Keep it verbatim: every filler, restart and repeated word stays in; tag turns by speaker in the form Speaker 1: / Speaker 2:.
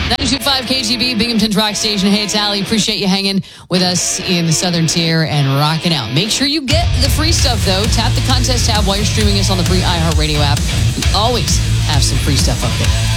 Speaker 1: ninety-two point five K G B, Binghamton's Rock Station. Hey, it's Allie. Appreciate you hanging with us in the Southern Tier and rocking out. Make sure you get the free stuff, though. Tap the contest tab while you're streaming us on the free iHeartRadio app. We always have some free stuff up there.